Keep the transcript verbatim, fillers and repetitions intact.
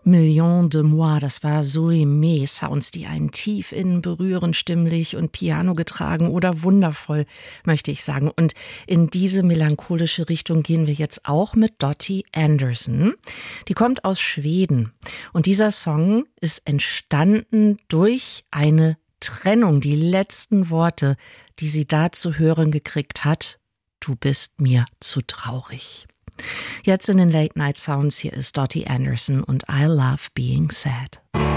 Millions de Moi, das war Zoe May, Sounds, die einen tief innen berühren, stimmlich und Piano getragen oder wundervoll, möchte ich sagen. Und in diese melancholische Richtung gehen wir jetzt auch mit Dottie Anderson. Die kommt aus Schweden und dieser Song ist entstanden durch eine Trennung. Die letzten Worte, die sie da zu hören gekriegt hat: Du bist mir zu traurig. Jetzt in den Late Night Sounds, hier ist Dottie Anderson und I Love Being Sad.